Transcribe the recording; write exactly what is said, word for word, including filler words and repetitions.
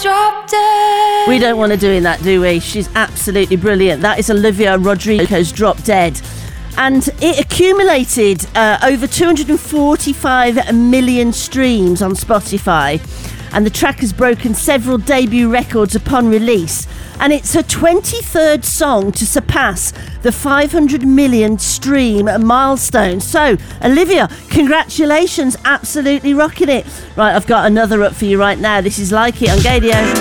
Drop Dead. We don't want her doing that, do we? She's absolutely brilliant. That is Olivia Rodrigo's Drop Dead. And it accumulated uh, over two hundred forty-five million streams on Spotify. And the track has broken several debut records upon release. And it's her twenty-third song to surpass the five hundred million stream milestone. So, Olivia, congratulations. Absolutely rocking it. Right, I've got another up for you right now. This is Like It on Gadio.